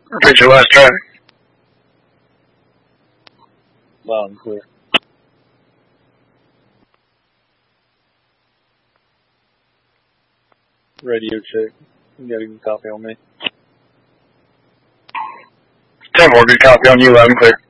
Repeat your last track. Loud and clear. Radio check. You got a good copy on me. 10-4, good copy on you, loud and clear.